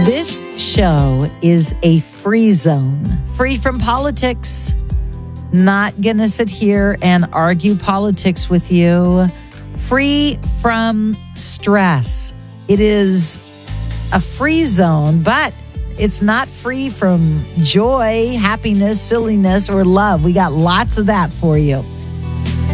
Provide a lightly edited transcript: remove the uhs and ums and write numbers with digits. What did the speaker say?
This show is a free zone, free from politics. Not going to sit here and argue politics with you. Free from stress. It is a free zone, but it's not free from joy, happiness, silliness, or love. We got lots of that for you.